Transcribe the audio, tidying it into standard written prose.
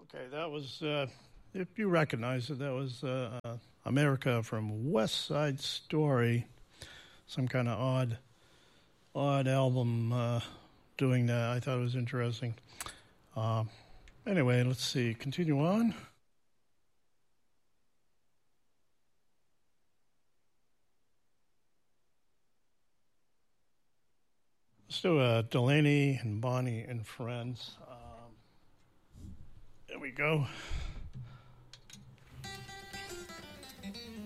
Okay, that was, if you recognize it, that was America from West Side Story. Some kind of odd album doing that. I thought it was interesting. Anyway, let's see. Continue on. Let's do Delaney and Bonnie and Friends. There we go.